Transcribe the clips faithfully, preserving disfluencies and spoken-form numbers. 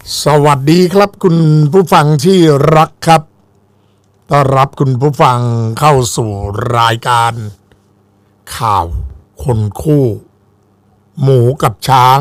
สวัสดีครับคุณผู้ฟังที่รักครับต้อนรับคุณผู้ฟังเข้าสู่รายการข่าวคนคู่หมูกับช้าง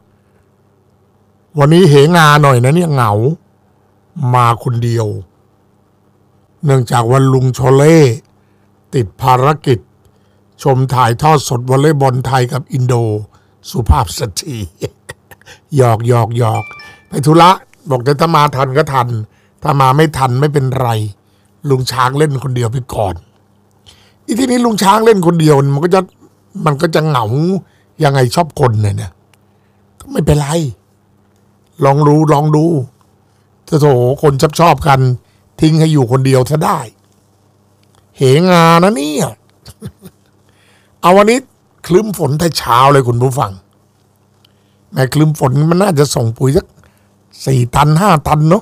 วันนี้เหงาหน่อยนะเนี่ยเหงามาคนเดียวเนื่องจากวันลุงโชเล่ติดภารกิจชมถ่ายทอดสดวอลเลย์บอลไทยกับอินโดสุภาพสตรีหยอกหยอกหยอกไปธุระบอกแต่ถ้ามาทันก็ทันถ้ามาไม่ทันไม่เป็นไรลุงช้างเล่นคนเดียวไปก่อนอีทีนี้ลุงช้างเล่นคนเดียวมันก็จะมันก็จะเหงายังไงชอบคนเนี่ยก็ไม่เป็นไรลองรู้ลองดูจะโถคนชอบชอบกันทิ้งให้อยู่คนเดียวซะได้เหงานะเนี่ยเอาวันนี้คลึ้มฝนแต่เช้าเลยคุณผู้ฟังแม่คลึ้มฝนมันน่าจะส่งปุ๋ยสักสี่ตันห้าตันเนาะ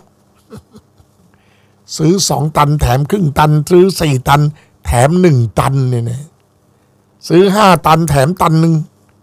ซื้อสองตันแถมครึ่งตันซื้อสี่ตันแถมหนึ่งตันเนี่ยนะซื้อห้าตันแถมตันหนึ่ง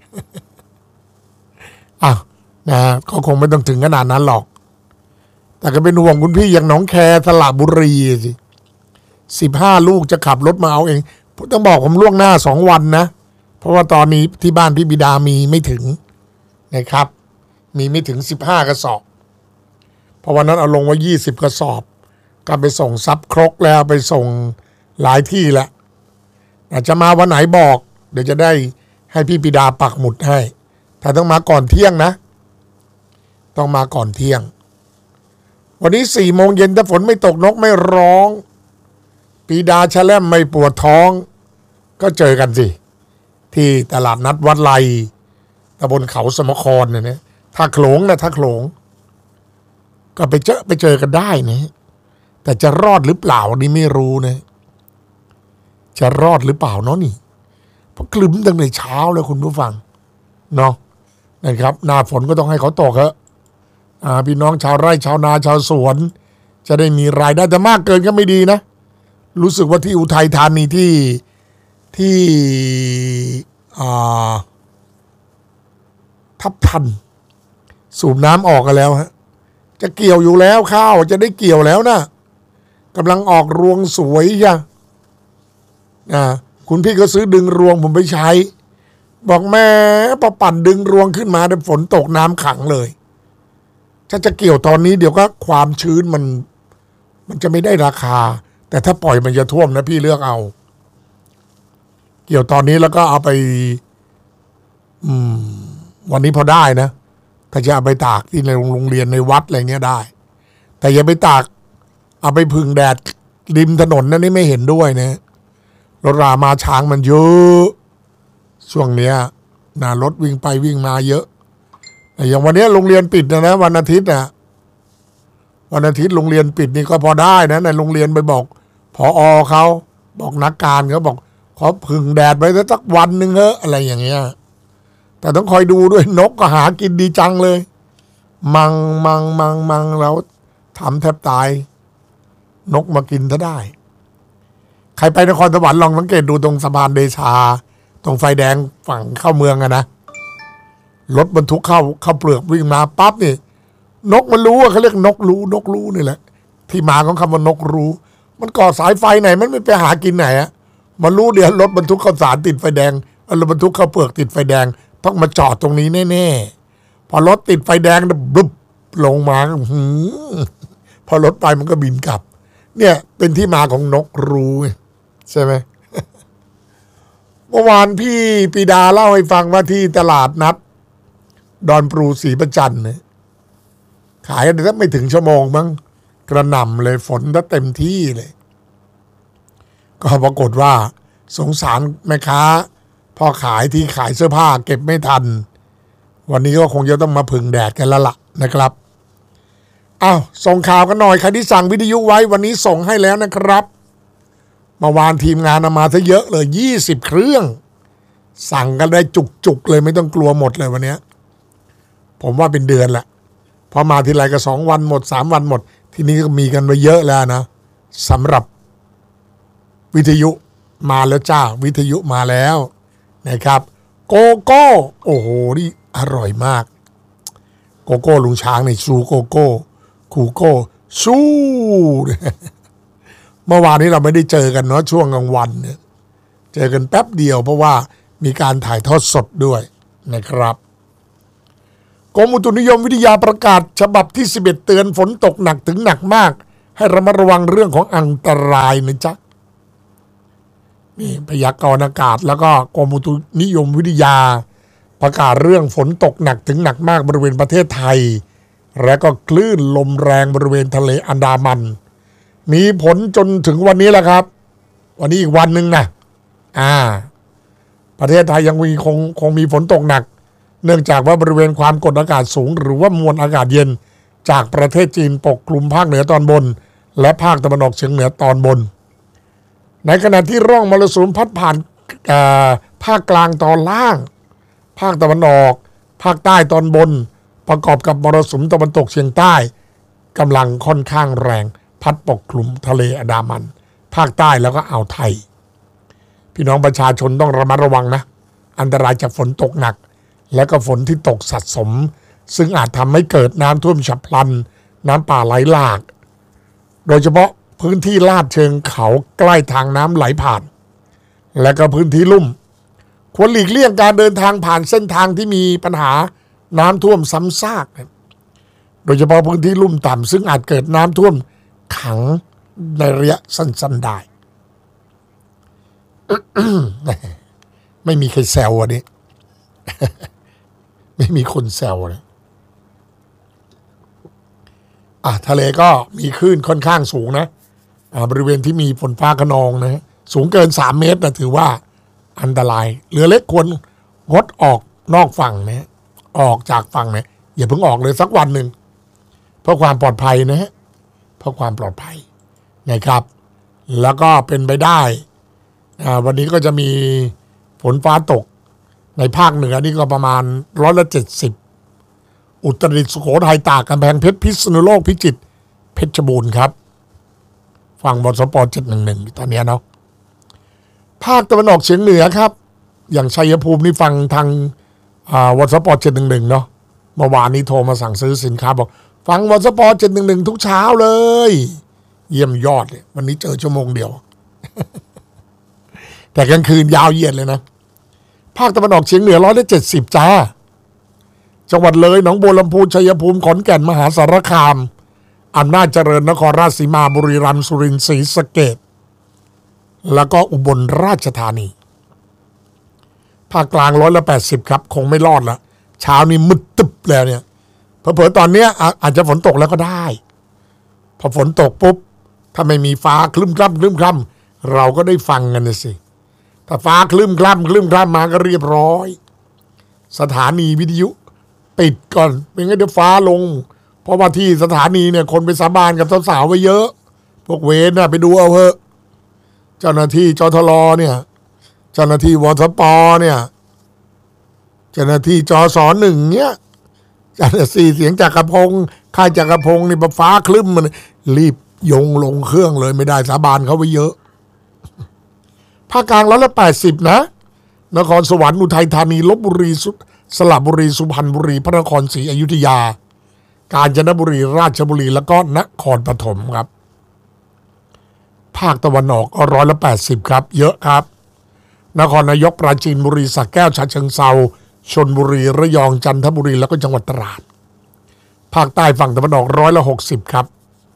อ่ะนะก็คงไม่ต้องถึงขนาดนั้นหรอกแต่ก็เป็นห่วงคุณพี่อย่างหนองแคสระบุรีสิสิบห้าลูกจะขับรถมาเอาเองต้องบอกผมล่วงหน้าสองวันนะเพราะว่าตอนนี้ที่บ้านพี่บิดามีไม่ถึงนะครับมีไม่ถึงสิบห้ากระสอบเพราะวันนั้นเอาลงไว้ยี่สิบกระสอบก็ไปส่งซับครกแล้วไปส่งหลายที่แล้วอาจจะมาวันไหนบอกเดี๋ยวจะได้ให้พี่บิดาปักหมุดให้แต่ต้องมาก่อนเที่ยงนะต้องมาก่อนเที่ยงวันนี้สี่โมงเย็นถ้าฝนไม่ตกนกไม่ร้องปีดาชะแลมไม่ปวดท้องก็เจอกันสิที่ตลาดนัดวัดไลตำบลเขาสมครเนี่ยถ้าโขลงนะถ้าโขลงก็ไปเจอไปเจอกันได้นะแต่จะรอดหรือเปล่านี่ไม่รู้นะจะรอดหรือเปล่าเนาะนี่เพราะคลึ้มตั้งแต่เช้าเลยคุณผู้ฟังเนาะนะครับหน้าฝนก็ต้องให้เขาตกเถอะพี่น้องชาวไร่ชาวนาชาวสวนจะได้มีรายได้แต่มากเกินก็ไม่ดีนะรู้สึกว่าที่อุทัยธานีที่ที่ทับทันสูบน้ำออกกันแล้วฮะจะเกี่ยวอยู่แล้วข้าวจะได้เกี่ยวแล้วนะกำลังออกรวงสวยจ้ะนะคุณพี่ก็ซื้อดึงรวงผมไปใช้บอกแม่พอปั่นดึงรวงขึ้นมาเดี๋ยวฝนตกน้ำขังเลยถ้าจะเกี่ยวตอนนี้เดี๋ยวก็ความชื้นมันมันจะไม่ได้ราคาแต่ถ้าปล่อยมันจะท่วมนะพี่เลือกเอาเกี่ยวตอนนี้แล้วก็เอาไปอืมวันนี้พอได้นะถ้าจะเอาไปตากที่ในโรงเรียนในวัดอะไรเงี้ยได้แต่อย่าไปตากเอาไปพึ่งแดดริมถนนนั่นนี่ไม่เห็นด้วยนะรถรามาช้างมันเยอะช่วงเนี้ยนะรถวิ่งไปวิ่งมาเยอะอย่างวันนี้โรงเรียนปิดนะนะวันอาทิตย์นะวันอาทิตย์โรงเรียนปิดนี่ก็พอได้นะในโรงเรียนไปบอกผอ.เขาบอกนักการเขาบอกขอพึ่งแดดไปสักวันหนึ่งเถอะอะไรอย่างเงี้ยแต่ต้องคอยดูด้วยนกก็หากินดีจังเลยมังมังมังมังแล้วทำแทบตายนกมากินซะได้ใครไปนครสวรรค์ลองสังเกตดูตรงสะพานเดชาตรงไฟแดงฝั่งเข้าเมืองอะนะรถบรรทุกเข้าเข้าเปลือกวิ่งมาปั๊บนี่นกมันรู้ว่าเขาเรียกนกรู้นกรู้นี่แหละที่มาของคำว่านกรู้มันก่อสายไฟไหนมันไม่ไปหากินไหนอะมันรู้เดี๋ยวรถบรรทุกข้าวสารติดไฟแดงรถบรรทุกข้าวเปลือกติดไฟแดงต้องมาจอดตรงนี้แน่ๆพอรถติดไฟแดงบึ๊บลงมาพอรถไปมันก็บินกลับเนี่ยเป็นที่มาของนกรู้ใช่ไหมเมื่อวานพี่ปีดาเล่าให้ฟังว่าที่ตลาดนัดดอนปรูศรีประจันเนี่ยขายกันได้ไม่ถึงชั่วโมงมั้งกระหน่ำเลยฝนก็เต็มที่เลยก็ปรากฏว่าสงสารแม่ค้าพ่อขายที่ขายเสื้อผ้าเก็บไม่ทันวันนี้ก็คงจะต้องมาพึ่งแดดกันแล้วล่ะนะครับอ้าวส่งข่าวกันหน่อยใครที่สั่งวิทยุไว้วันนี้ส่งให้แล้วนะครับเมื่อวานทีมงานนำมาซะเยอะเลยยี่สิบเครื่องสั่งกันได้จุกๆเลยไม่ต้องกลัวหมดเลยวันนี้ผมว่าเป็นเดือนแหละพอมาทีไรก็สองวันหมดสามวันหมดทีนี้ก็มีกันไปเยอะแล้วนะสำหรับวิทยุมาแล้วจ้าวิทยุมาแล้วนะครับโกโก้โอ้โหนี่อร่อยมากโกโก้ลุงช้างในชูโกโก้คูโก้ชูเมื่อวานนี้เราไม่ได้เจอกันเนาะช่วงกลางวันเนี่ยเจอกันแป๊บเดียวเพราะว่ามีการถ่ายทอดสดด้วยนะครับกรมอุตุนิยมวิทยาประกาศฉบับที่สิบเอ็ดเตือนฝนตกหนักถึงหนักมากให้ระมัดระวังเรื่องของอันตรายนะจ๊ะนี่พยากรณ์อากาศแล้วก็กรมอุตุนิยมวิทยาประกาศเรื่องฝนตกหนักถึงหนักมากบริเวณประเทศไทยและก็คลื่นลมแรงบริเวณทะเลอันดามันมีผลจนถึงวันนี้แหละครับวันนี้อีกวันหนึ่งนะอ่าประเทศไทยยังมีคงคงมีฝนตกหนักเนื่องจากว่าบริเวณความกดอากาศสูงหรือว่ามวลอากาศเย็นจากประเทศจีนปกคลุมภาคเหนือตอนบนและภาคตะวันออกเฉียงเหนือตอนบนในขณะที่ร่องมรสุมพัดผ่านภาคกลางตอนล่างภาคตะวันออกภาคใต้ตอนบนประกอบกับมรสุมตะวันตกเฉียงใต้กำลังค่อนข้างแรงพัดปกคลุมทะเลอันดามันภาคใต้แล้วก็อ่าวไทยพี่น้องประชาชนต้องระมัดระวังนะอันตรายจากฝนตกหนักและก็ฝนที่ตกสะสมซึ่งอาจทำให้เกิดน้ำท่วมฉับพลันน้ำป่าไหลหลากโดยเฉพาะพื้นที่ลาดเชิงเขาใกล้ทางน้ำไหลผ่านและก็พื้นที่ลุ่มควรหลีกเลี่ยงการเดินทางผ่านเส้นทางที่มีปัญหาน้ำท่วมซ้ำซากโดยเฉพาะพื้นที่ลุ่มต่ำซึ่งอาจเกิดน้ำท่วมขังในระยะสั้นๆได้ ไม่มีใครแซววันนี้ ไม่มีคนแซวเลยอ่ะทะเลก็มีคลื่นค่อนข้างสูงนะอ่าบริเวณที่มีฝนฟ้าคะนองนะสูงเกินสามเมตรนะถือว่าอันตรายเรือเล็กควรงดออกนอกฝั่งนะออกจากฝั่งนะอย่าเพิ่งออกเลยสักวันหนึ่งเพื่อความปลอดภัยนะฮะเพื่อความปลอดภัยนะครับแล้วก็เป็นไปได้อ่าวันนี้ก็จะมีฝนฟ้าตกในภาคเหนือนี่ก็ประมาณร้อยละเจ็ดสิบอุตรดิตถ์สุโขทัยตากกำแพงเพชรพิษณุโลกพิจิตรเพชรบูรณ์ครับฝั่งบสปเจ็ดหนึ่งหนึ่งตอนนี้เนาะภาคตะวันออกเฉียงเหนือครับอย่างชัยภูมินี่ฟังทางวสปเจ็ดหนึ่งหนึ่งเนาะเมื่อวานนี้โทรมาสั่งซื้อสินค้าบอกฟังวสปเจ็ดหนึ่งหนึ่งทุกเช้าเลยเยี่ยมยอดเลยวันนี้เจอชั่วโมงเดียว แต่กลางคืนยาวเหยียดเลยนะภาคตะวันออกเฉียงเหนือร้อยละเจ็ดสิบจ้าจังหวัดเลยหนองบัวลำพูชัยภูมิขอนแก่นมหาสารคามอำนาจเจริญนครราชสีมาบุรีรัมย์สุรินทร์ศรีสะเกษแล้วก็อุบลราชธานีภาคกลางร้อยละแปดสิบครับคงไม่รอดละเช้านี้มืดตึ๊บแล้วเนี่ยเผลอๆตอนนี้อาจจะฝนตกแล้วก็ได้พอฝนตกปุ๊บถ้าไม่มีฟ้าคลึ้มคล่ำคลึ้มคล่ำเราก็ได้ฟังกันนะสิถ้าฟ้าคลึ้มคล่ำคลึ้มคล่ำมาก็เรียบร้อยสถานีวิทยุปิดก่อนไม่งั้นเดี๋ยวฟ้าลงเพราะว่าที่สถานีเนี่ยคนไปสาบานกับสาวๆไว้เยอะพวกเวรน่ะไปดูเอาเถอะเจ้าหน้าที่จทลเนี่ยเจ้าหน้าที่วสปเนี่ยเจ้าหน้าที่จสหนึ่งเนี่ยเจ้าหน้าที่เสียงจักรพงศ์ค่ายจักรพงศ์นี่ฟ้าคลึ้มมันรีบยงลงเครื่องเลยไม่ได้สาบานเขาไว้เยอะภาคกลางร้อยละแปดสิบนะนครสวรรค์อุทัยธานีลพบุรีสระบุรีสุพรรณบุรีพระนครศรีอยุธยากาญจนบุรีราชบุรีแล้วก็นครปฐมครับภาคตะวันออกก็ร้อยละแปดสิบครับเยอะครับนครนายกปราจีนบุรีสระแก้วฉะเชิงเทราชลบุรีระยองจันทบุรีแล้วก็จังหวัดตราดภาคใต้ฝั่งตะวันออกร้อยละหกสิบครับ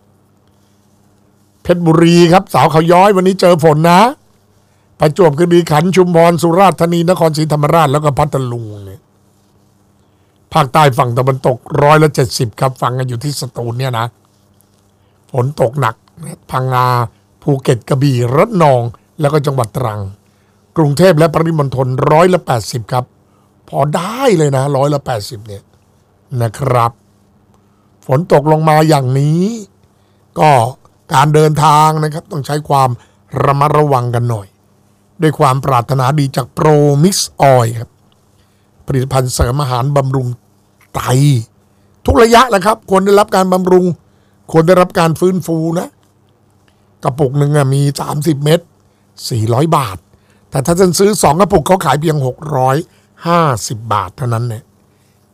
เพชรบุรีครับสาวเขาย้อยวันนี้เจอฝนนะประจวบคีรีขันธ์ชุมพรสุราษฎร์ธานีนครศรีธรรมราชแล้วก็พัทลุงเนี่ยภาคใต้ฝั่งตะวันตกร้อยละเจ็ดสิบครับฟังกันอยู่ที่สตูลเนี่ยนะฝนตกหนักพังงาภูเก็ตกระบี่ระนองแล้วก็จังหวัดตรังกรุงเทพและปริมณฑลร้อยละแปดสิบครับพอได้เลยนะร้อยละแปดสิบเนี่ยนะครับฝนตกลงมาอย่างนี้ก็การเดินทางนะครับต้องใช้ความระมัดระวังกันหน่อยด้วยความปรารถนาดีจากโปรมิกซ์ออยล์ครับผลิตภัณฑ์เสริมอาหารบำรุงไตทุกระยะแหละครับควรได้รับการบำรุงควรได้รับการฟื้นฟูนะกระปุกหนึ่งมีสามสิบเม็ดสี่ร้อยบาทแต่ถ้าท่านซื้อสองกระปุกเขาขายเพียงหกร้อยห้าสิบบาทเท่านั้นเนี่ย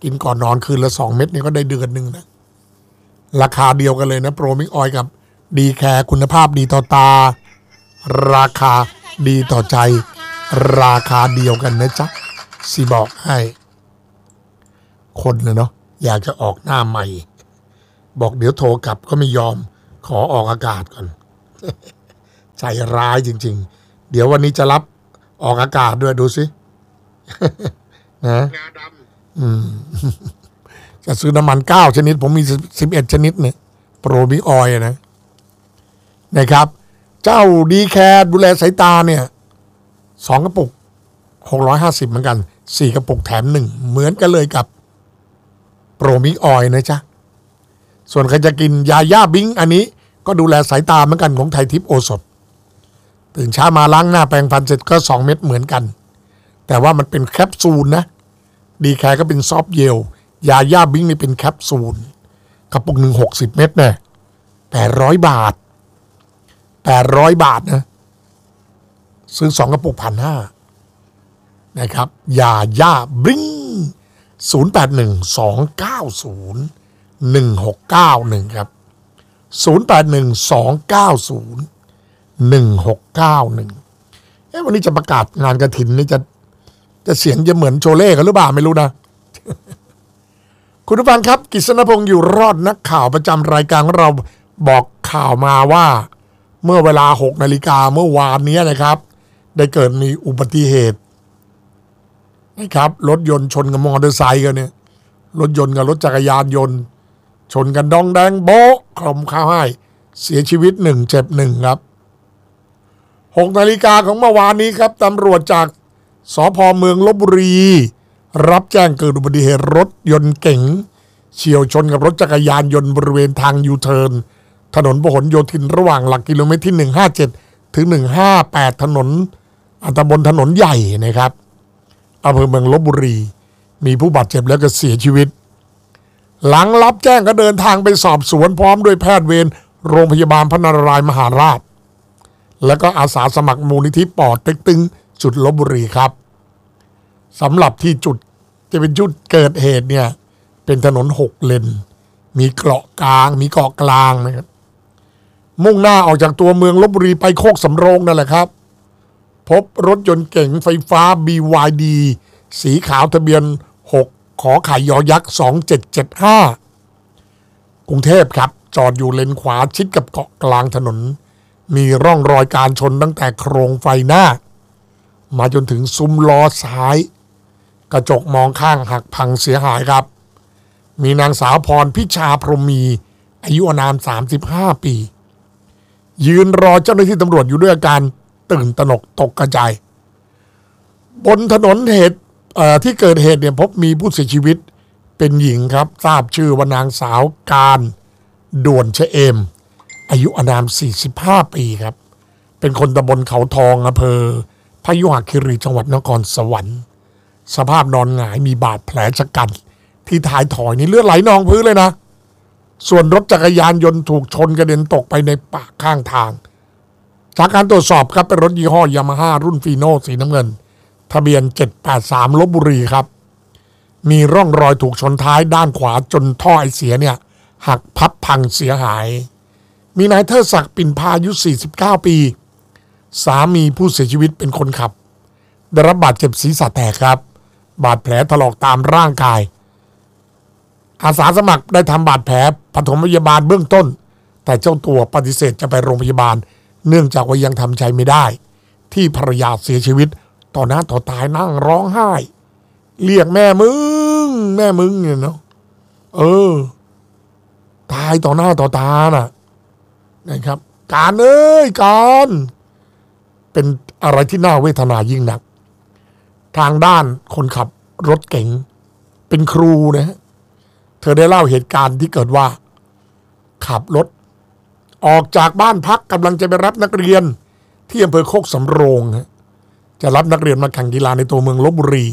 กินก่อนนอนคืนละสองเม็ดนี่ก็ได้เดือนหนึ่งนะราคาเดียวกันเลยนะโปรมิกออยกับดีแคร์คุณภาพดีต่อตาราคาดีต่อใจราคาเดียวกันนะจ๊ะสิบอกให้คนนะเนาะอยากจะออกหน้าใหม่บอกเดี๋ยวโทรกลับก็ไม่ยอมขอออกอากาศก่อน ใจร้ายจริงๆเดี๋ยววันนี้จะรับออกอากาศด้วยดูสิ นะอืม จะซื้อน้ำมันเก้าชนิดผมมีสิบเอ็ดชนิดเนี่ยโปรบิออยนะนะครับเจ้าดีแคร์ดูแลสายตาเนี่ยสองกระปุกหกร้อยห้าสิบเหมือนกันสี่กระปุกแถมหนึ่งเหมือนกันเลยกับโปรมิออยนะจ๊ะส่วนใครจะกินยาย่าบิงอันนี้ก็ดูแลสายตาเหมือนกันของไทยทิพย์โอสถตื่นเช้ามาล้างหน้าแปรงฟันเสร็จก็สองเม็ดเหมือนกันแต่ว่ามันเป็นแคปซูลนะดีแคร์ก็เป็นซอฟต์เยลยาย่าบิงนี่เป็นแคปซูลกระปุกหนึ่งหกสิบเม็ดเนี่ยแปดร้อยบาทแปดร้อยบาทนะซื้อสองกระปุกพันห้านะครับยาย่าบิงศูนย์แปดหนึ่งสองเก้าศูนย์หนึ่งหกเก้าหนึ่งครับศูนย์แปดหนึ่งสองเก้าศูนย์หนึ่งหกเก้าหนึ่งเอ๊ะวันนี้จะประกาศงานกฐินนี่จะจะเสียงจะเหมือนโชเล่กันหรือเปล่าไม่รู้นะ คุณผู้ฟังครับกฤษณพงษ์อยู่รอดนักข่าวประจำรายการของเราบอกข่าวมาว่าเมื่อเวลาหกนาฬิกาเมื่อวานนี้นะครับได้เกิดมีอุบัติเหตุนะครับรถยนต์ชนกับมอเตอร์ไซค์กันเนี่ยรถยนต์กับรถจักรยานยนต์ชนกันดองแดงโบ๊ะคลมข้าวให้เสียชีวิตหนึ่งเจ็บหนึ่งครับหกนาฬิกาของเมื่อวานนี้ครับตำรวจจากสภ.เมืองลพบุรีรับแจ้งเกิดอุบัติเหตุรถยนต์เก๋งเฉี่ยวชนกับรถจักรยานยนต์บริเวณทางยูเทิร์นถนนพหลโยธินระหว่างหลักกิโลเมตรที่หนึ่งห้าเจ็ดถึงหนึ่งห้าแปดถนนตำบลถนนใหญ่นะครับอำเภอเมืองลพบุรีมีผู้บาดเจ็บแล้วก็เสียชีวิตหลังรับแจ้งก็เดินทางไปสอบสวนพร้อมด้วยแพทย์เวรโรงพยาบาลพระนารายณ์มหาราชแล้วก็อาสาสมัครมูลนิธิป่อเต็กตึงจุดลพบุรีครับสำหรับที่จุดจะเป็นจุดเกิดเหตุเนี่ยเป็นถนนหกเลนมีเกาะกลางมีเกาะกลางนะครับมุ่งหน้าออกจากตัวเมืองลพบุรีไปโคกสำโรงนั่นแหละครับพบรถยนต์เก๋งไฟฟ้า บี วาย ดี สีขาวทะเบียนหกขอไข่ยอยักษ์สองเจ็ดเจ็ดห้ากรุงเทพครับจอดอยู่เลนขวาชิดกับเกาะกลางถนนมีร่องรอยการชนตั้งแต่โครงไฟหน้ามาจนถึงซุ้มล้อซ้ายกระจกมองข้างหักพังเสียหายครับมีนางสาวพรพิชาพรหมีอายุอานามสามสิบห้าปียืนรอเจ้าหน้าที่ตำรวจอยู่ด้วยอาการตื่นตระหนกตกกระจายบนถนนเหตุที่เกิดเหตุเนี่ยพบมีผู้เสียชีวิตเป็นหญิงครับทราบชื่อว่านางสาวการด่วนเฉเอมอายุอานามสี่สิบห้าปีครับเป็นคนตำบลเขาทองอำเภอพยุหคีรีจังหวัดนครสวรรค์สภาพนอนหงายมีบาดแผลชะกันที่ท้ายถอยนี่เลือดไหลนองพื้นเลยนะส่วนรถจักรยานยนต์ถูกชนกระเด็นตกไปในป่าข้างทางจากการตรวจสอบครับเป็นรถยี่ห้อยามาฮ่ารุ่นฟีโน่สีน้ำเงินทะเบียนเจ็ดแปดสามลพบุรีครับมีร่องรอยถูกชนท้ายด้านขวาจนท่อไอเสียเนี่ยหักพับพังเสียหายมีนายเทิดศักดิ์ปิ่นพายุสี่สิบเก้าปีสามีผู้เสียชีวิตเป็นคนขับได้รับบาดเจ็บศีรษะแตกครับบาดแผลถลอกตามร่างกายอาสาสมัครได้ทำบาดแผลปฐมพยาบาลเบื้องต้นแต่เจ้าตัวปฏิเสธจะไปโรงพยาบาลเนื่องจากว่ายังทำใจไม่ได้ที่ภรรยาเสียชีวิตต่อหน้าต่อตานั่งร้องไห้เรียกแม่มึงแม่มึงเนี่ยเนาะเออตายต่อหน้าต่อตาน่ะนะครับการเอ้ยการเป็นอะไรที่น่าเวทนายิ่งนักทางด้านคนขับรถเก๋งเป็นครูนะฮะเธอได้เล่าเหตุการณ์ที่เกิดว่าขับรถออกจากบ้านพักกำลังจะไปรับนักเรียนที่อำเภอโคกสำโรงฮะจะรับนักเรียนมาแข่งกีฬาในตัวเมืองลพบุรี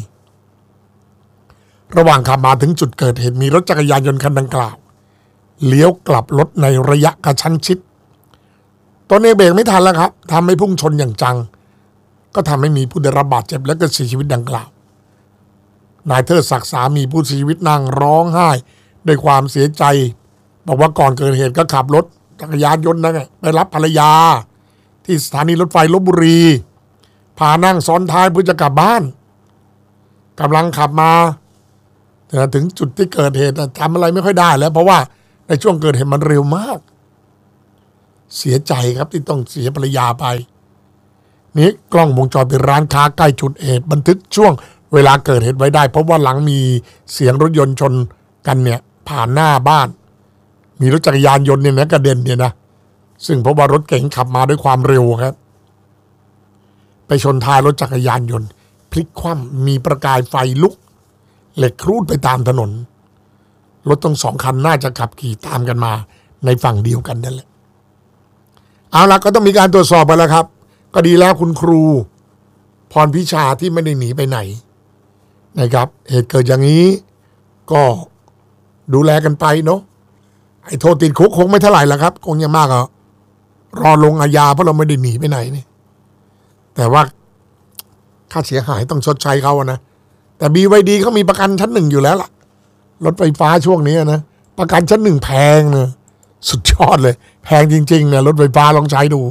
ระหว่างขับมาถึงจุดเกิดเหตุมีรถจักรยานยนต์คันดังกล่าวเลี้ยวกลับรถในระยะกระชั้นชิดตนเองเบรกไม่ทันแล้วครับทำให้พุ่งชนอย่างจังก็ทำให้มีผู้ได้รับบาดเจ็บและก็เสียชีวิตดังกล่าวนายเทิดศักดิ์สามีผู้เสียชีวิตนั่งร้องไห้ด้วยความเสียใจบอกว่าก่อนเกิดเหตุก็ขับรถจักรยานยนต์นั่นไปรับภรรยาที่สถานีรถไฟลพบุรีพานั่งซ้อนท้ายเพื่อจะกลับบ้านกำลังขับมาถึงจุดที่เกิดเหตุทำอะไรไม่ค่อยได้แล้วเพราะว่าในช่วงเกิดเหตุมันเร็วมากเสียใจครับที่ต้องเสียภรรยาไปนี้กล้องวงจรปิดร้านค้าใกล้จุดเหตุบันทึกช่วงเวลาเกิดเหตุไว้ได้เพราะว่าหลังมีเสียงรถยนต์ชนกันเนี่ยผ่านหน้าบ้านมีรถจักรยานยนต์เนี่ยนะกระเด็นเนี่ยนะซึ่งเพราะว่ารถเก๋งขับมาด้วยความเร็วครับไปชนท้ายรถจักรยานยนต์พลิกคว่ำมีประกายไฟลุกเหล็กครูดไปตามถนนรถทั้งสองคันน่าจะขับขี่ตามกันมาในฝั่งเดียวกันนั่นแหละเอาละก็ต้องมีการตรวจสอบไปแล้วครับก็ดีแล้วคุณครูพรพิชาที่ไม่ได้หนีไปไหนนะครับเหตุเกิดอย่างนี้ก็ดูแลกันไปเนาะไอ้โทษติดคุกคงไม่เท่าไหร่ละครับคงยังมากอ่ะรอลงอาญาเพราะเราไม่ได้หนีไปไหนนี่แต่ว่าค่าเสียหายต้องชดใช้เขานะแต่ บี วาย ดี เขามีประกันชั้นหนึ่งอยู่แล้วล่ะรถไฟฟ้าช่วงนี้นะประกันชั้นหนึ่งแพงเนอะสุดยอดเลยแพงจริงๆเนี่ยรถไฟฟ้าลองใช้ดู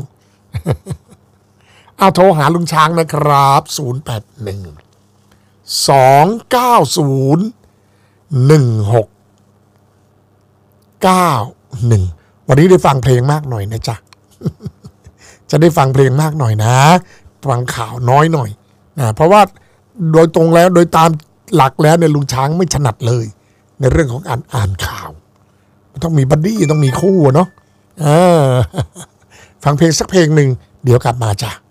เอาโทรหาลุงช้างนะครับศูนย์ แปด หนึ่ง สอง เก้า ศูนย์ หนึ่ง หก เก้า หนึ่งวันนี้ได้ฟังเพลงมากหน่อยนะจ๊ะ จะได้ฟังเพลงมากหน่อยนะฟังข่าวน้อยหน่อยนะเพราะว่าโดยตรงแล้วโดยตามหลักแล้วเนี่ยลุงช้างไม่ถนัดเลยในเรื่องของการอ่านข่าวต้องมีบัดดี้ต้องมีคู่เนาะฟังเพลงสักเพลงหนึ่งเดี๋ยวกลับมาจ้ะ